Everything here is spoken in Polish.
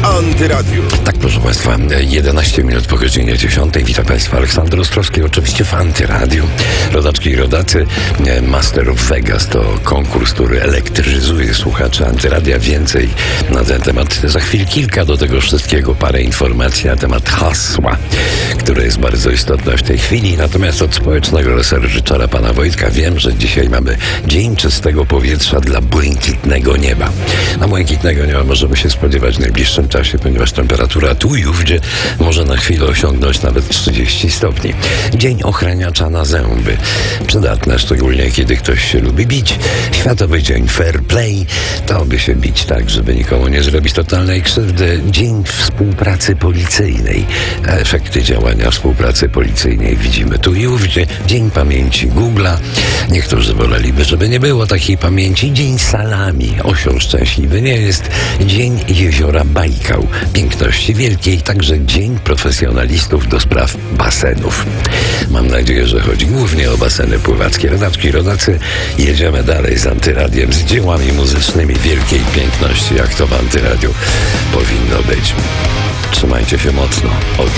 Antyradiu. Tak, proszę Państwa, 11 minut po godzinie 10. Witam Państwa, Aleksander Ostrowski, oczywiście w Antyradiu. Rodaczki i rodacy, Master of Vegas to konkurs, który elektryzuje słuchaczy Antyradia. Więcej na ten temat za chwil kilka, do tego wszystkiego parę informacji na temat hasła, które jest bardzo istotne w tej chwili. Natomiast od społecznego researchera pana Wojtka wiem, że dzisiaj mamy Dzień Czystego Powietrza dla błękitnego nieba. Na błękitnego nieba możemy się spodziewać w najbliższym czasie, ponieważ temperatura tu i ówdzie może na chwilę osiągnąć nawet 30 stopni. Dzień ochraniacza na zęby. Przydatne, szczególnie kiedy ktoś się lubi bić. Światowy Dzień Fair Play. To by się bić tak, żeby nikomu nie zrobić totalnej krzywdy. Dzień Współpracy Policyjnej. Efekty działania współpracy policyjnej widzimy tu i ówdzie. Dzień Pamięci Google'a. Niektórzy woleliby, żeby nie było takiej pamięci. Dzień Salami. Osioł szczęśliwy nie jest. Dzień Jeziora Bajkał. Piękności wielkiej. Także Dzień Profesjonalistów do spraw basenów. Mam nadzieję, że chodzi głównie o baseny pływackie. Rodaczki i rodacy, jedziemy dalej z Antyradiem, z dziełami muzycznymi wielkiej piękności, jak to w Antyradiu powinno być. Trzymajcie się mocno.